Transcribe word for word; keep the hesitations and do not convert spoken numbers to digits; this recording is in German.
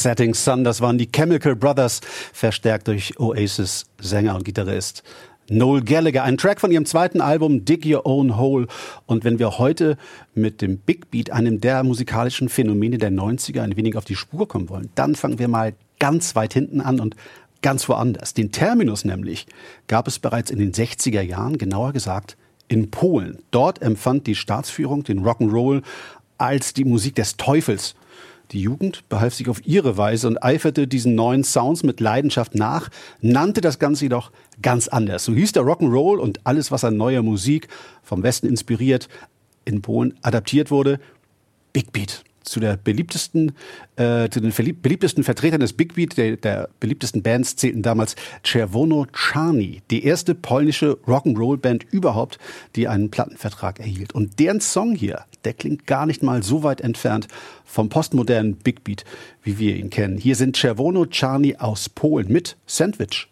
Setting Sun, das waren die Chemical Brothers, verstärkt durch Oasis-Sänger und Gitarrist Noel Gallagher. Ein Track von ihrem zweiten Album Dig Your Own Hole. Und wenn wir heute mit dem Big Beat, einem der musikalischen Phänomene der neunziger, ein wenig auf die Spur kommen wollen, dann fangen wir mal ganz weit hinten an und ganz woanders. Den Terminus nämlich gab es bereits in den sechziger Jahren, genauer gesagt in Polen. Dort empfand die Staatsführung den Rock'n'Roll als die Musik des Teufels. Die Jugend behalf sich auf ihre Weise und eiferte diesen neuen Sounds mit Leidenschaft nach, nannte das Ganze jedoch ganz anders. So hieß der Rock'n'Roll und alles, was an neuer Musik vom Westen inspiriert, in Polen adaptiert wurde, Big Beat. Zu der beliebtesten, äh, zu den verlieb- beliebtesten Vertretern des Big Beat, der, der beliebtesten Bands, zählten damals Czerwono Czarni, die erste polnische Rock'n'Roll-Band überhaupt, die einen Plattenvertrag erhielt. Und deren Song hier, der klingt gar nicht mal so weit entfernt vom postmodernen Big Beat, wie wir ihn kennen. Hier sind Czerwono Czarni aus Polen mit Sandwich.